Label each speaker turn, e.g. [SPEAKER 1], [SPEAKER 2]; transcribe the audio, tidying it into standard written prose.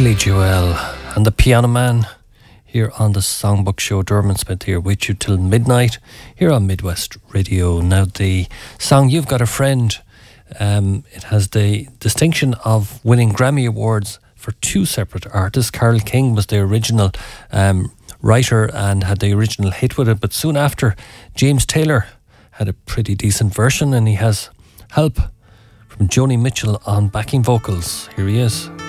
[SPEAKER 1] Billy Joel and the Piano Man here on the Songbook Show. Dermot Smith here with you till midnight here on Midwest Radio. Now, the song You've Got a Friend, it has the distinction of winning Grammy Awards for two separate artists. Carole King was the original writer and had the original hit with it, but soon after, James Taylor had a pretty decent version, and he has help from Joni Mitchell on backing vocals. Here he is.